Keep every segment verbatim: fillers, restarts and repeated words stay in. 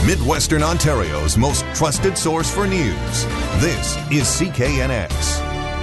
Midwestern Ontario's most trusted source for news. This is C K N X.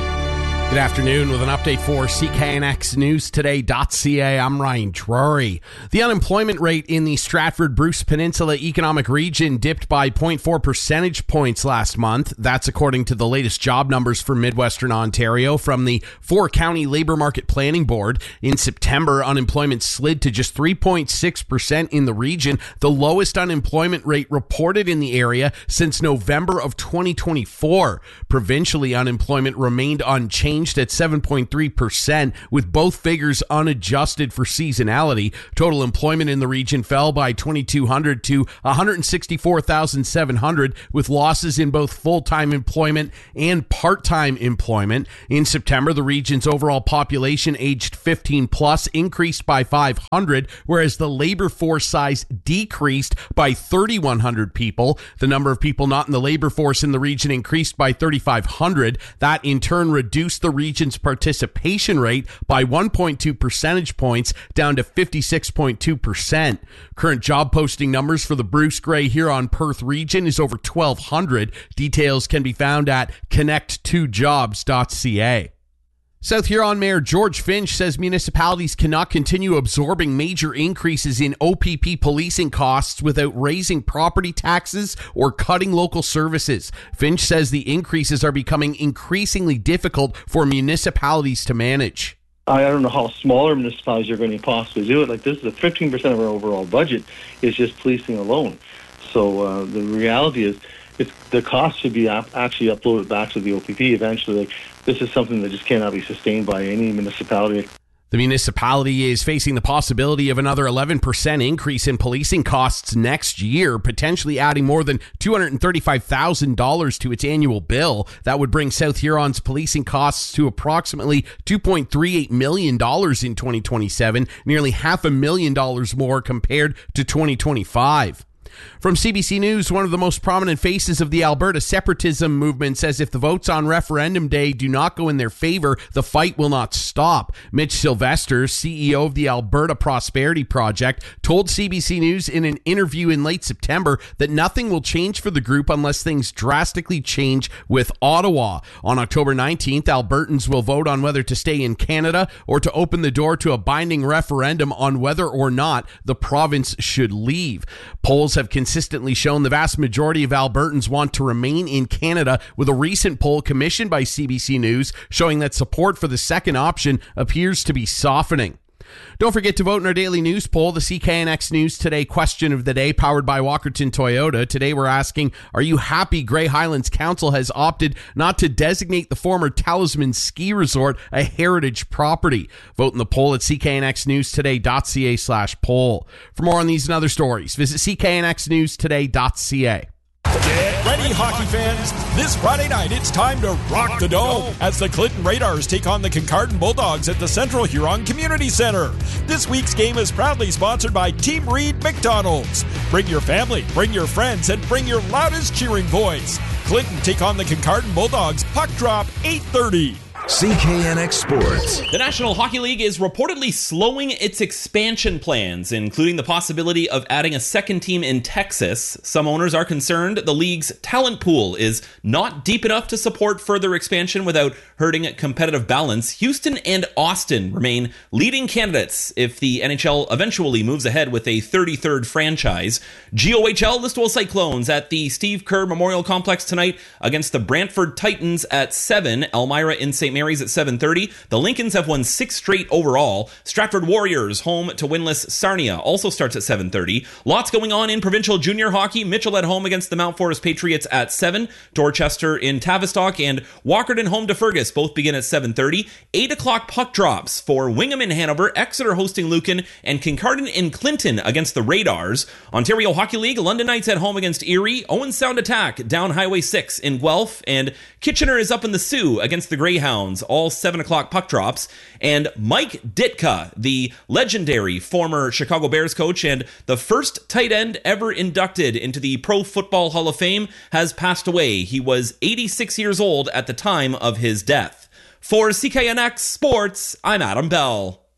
Good afternoon with an update for C K N X News Today dot C A. I'm Ryan Drury. The unemployment rate in the Stratford-Bruce Peninsula Economic Region dipped by zero point four percentage points last month. That's according to the latest job numbers for Midwestern Ontario from the four-county Labour Market Planning Board. In September, unemployment slid to just three point six percent in the region, the lowest unemployment rate reported in the area since November of twenty twenty-four. Provincially, unemployment remained unchanged at seven point three percent, with both figures unadjusted for seasonality. Total employment in the region fell by twenty-two hundred to one hundred sixty-four thousand seven hundred, with losses in both full-time employment and part-time employment. In September, the region's overall population aged fifteen plus increased by five hundred, whereas the labor force size decreased by thirty-one hundred people. The number of people not in the labor force in the region increased by thirty-five hundred. That in turn reduced the region's participation rate by one point two percentage points down to fifty-six point two percent. Current job posting numbers for the Bruce Grey Huron Perth region is over twelve hundred. Details can be found at connect two jobs dot c a. South Huron Mayor George Finch says municipalities cannot continue absorbing major increases in O P P policing costs without raising property taxes or cutting local services. Finch says the increases are becoming increasingly difficult for municipalities to manage. I don't know how smaller municipalities are going to possibly do it. Like, this is a fifteen percent of our overall budget is just policing alone. So uh, the reality is, it's, the cost should be ap- actually uploaded back to the O P P eventually. Like, this is something that just cannot be sustained by any municipality. The municipality is facing the possibility of another eleven percent increase in policing costs next year, potentially adding more than two hundred thirty-five thousand dollars to its annual bill. That would bring South Huron's policing costs to approximately two point three eight million dollars in twenty twenty-seven, nearly half a million dollars more compared to twenty twenty-five. From C B C News, one of the most prominent faces of the Alberta separatism movement says if the votes on referendum day do not go in their favor, the fight will not stop. Mitch Sylvester, C E O of the Alberta Prosperity Project, told C B C News in an interview in late September that nothing will change for the group unless things drastically change with Ottawa. On October nineteenth, Albertans will vote on whether to stay in Canada or to open the door to a binding referendum on whether or not the province should leave. Polls have consistently shown the vast majority of Albertans want to remain in Canada, with a recent poll commissioned by C B C News showing that support for the second option appears to be softening. Don't forget to vote in our daily news poll, the C K N X News Today question of the day, powered by Walkerton Toyota. Today we're asking, are you happy Grey Highlands Council has opted not to designate the former Talisman Ski Resort a heritage property? Vote in the poll at C K N X News Today dot C A slash poll. For more on these and other stories, visit C K N X News Today dot C A. Get ready, hockey fans. This Friday night, it's time to rock the Dome as the Clinton Raiders take on the Kincardine Bulldogs at the Central Huron Community Center. This week's game is proudly sponsored by Team Reed McDonald's. Bring your family, bring your friends, and bring your loudest cheering voice. Clinton take on the Kincardine Bulldogs. Puck drop, eight thirty. C K N X Sports. The National Hockey League is reportedly slowing its expansion plans, including the possibility of adding a second team in Texas. Some owners are concerned the league's talent pool is not deep enough to support further expansion without hurting competitive balance. Houston and Austin remain leading candidates if the N H L eventually moves ahead with a thirty-third franchise. G O H L Listowel Cyclones at the Steve Kerr Memorial Complex tonight against the Brantford Titans at seven. Elmira in Saint Mary's at seven thirty. The Lincolns have won six straight overall. Stratford Warriors home to winless Sarnia also starts at seven thirty. Lots going on in provincial junior hockey. Mitchell at home against the Mount Forest Patriots at seven. Dorchester in Tavistock and Walkerton home to Fergus both begin at seven thirty. eight o'clock puck drops for Wingham in Hanover, Exeter hosting Lucan, and Kincardine in Clinton against the Raiders. Ontario Hockey League, London Knights at home against Erie. Owen Sound Attack down Highway six in Guelph, and Kitchener is up in the Sioux against the Greyhounds. All seven o'clock puck drops. And Mike Ditka, the legendary former Chicago Bears coach and the first tight end ever inducted into the Pro Football Hall of Fame, has passed away. He was eighty-six years old at the time of his death. For C K N X Sports, I'm Adam Bell.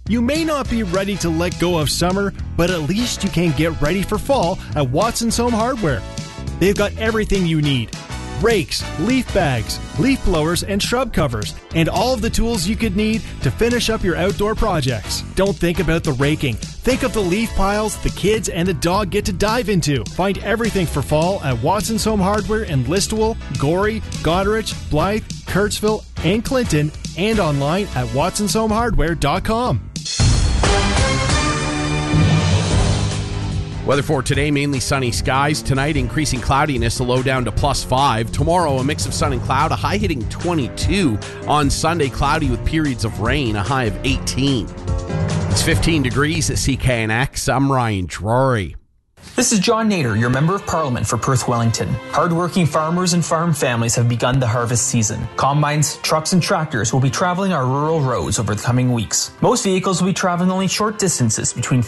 You may not be ready to let go of summer, but at least you can get ready for fall at Watson's Home Hardware. They've got everything you need. Rakes, leaf bags, leaf blowers, and shrub covers, and all of the tools you could need to finish up your outdoor projects. Don't think about the raking. Think of the leaf piles the kids and the dog get to dive into. Find everything for fall at Watson's Home Hardware in Listowel, Gorey, Goderich, Blythe, Kurtzville, and Clinton, and online at watsons home hardware dot com. Weather for today, mainly sunny skies. Tonight, increasing cloudiness, a low down to plus five. Tomorrow, a mix of sun and cloud, a high hitting twenty-two. On Sunday, cloudy with periods of rain, a high of eighteen. It's fifteen degrees at C K N X. I'm Ryan Drury. This is John Nader, your Member of Parliament for Perth Wellington. Hardworking farmers and farm families have begun the harvest season. Combines, trucks, and tractors will be traveling our rural roads over the coming weeks. Most vehicles will be traveling only short distances between